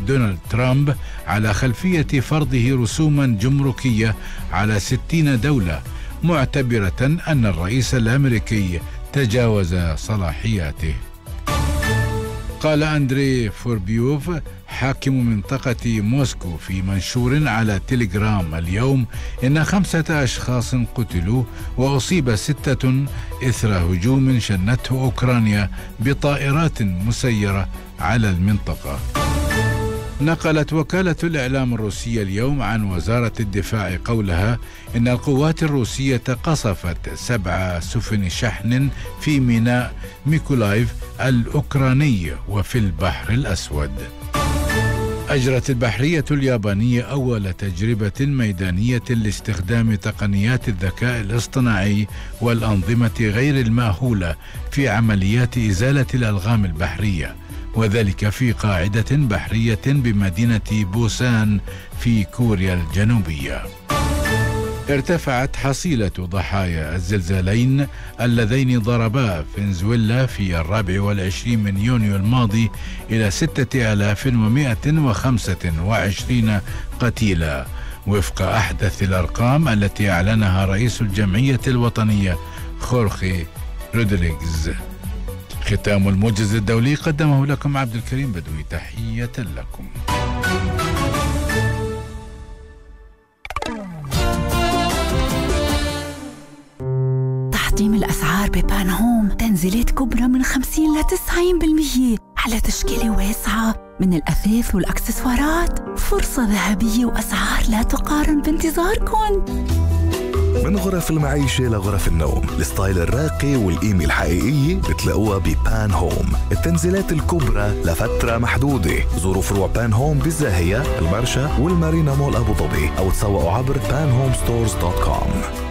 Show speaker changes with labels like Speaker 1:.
Speaker 1: دونالد ترامب على خلفية فرضه رسوما جمركية على 60 دولة، معتبرة أن الرئيس الأمريكي تجاوز صلاحياته. قال أندري فوربيوف حاكم منطقة موسكو في منشور على تيليجرام اليوم إن 5 أشخاص قتلوا وأصيب 6 إثر هجوم شنته أوكرانيا بطائرات مسيرة على المنطقة. نقلت وكالة الإعلام الروسية اليوم عن وزارة الدفاع قولها إن القوات الروسية قصفت 7 سفن شحن في ميناء ميكولايف الأوكراني وفي البحر الأسود. أجرت البحرية اليابانية أول تجربة ميدانية لاستخدام تقنيات الذكاء الاصطناعي والأنظمة غير المأهولة في عمليات إزالة الألغام البحرية، وذلك في قاعدة بحرية بمدينة بوسان في كوريا الجنوبية. ارتفعت حصيلة ضحايا الزلزالين اللذين ضربا فنزويلا في 24 من يونيو الماضي إلى 6125 قتيلا وفق أحدث الأرقام التي أعلنها رئيس الجمعية الوطنية خورخي رودريغز. ختام الموجز الدولي قدمه لكم عبد الكريم بدوي. تحية لكم.
Speaker 2: تحطيم الأسعار ببان هوم، تنزيلات كبرى من 50 ل 90% على تشكيلة واسعة من الأثاث والأكسسوارات. فرصة ذهبية وأسعار لا تقارن بانتظاركم.
Speaker 3: من غرف المعيشة لغرف النوم، الستايل الراقي والقيمة الحقيقية بتلاقوها ببان هوم. التنزيلات الكبرى لفترة محدودة. زوروا فروع بان هوم بالزاهية، المرشا والمارينا مول أبو ظبي، أو تسوقوا عبر panhomestores.com.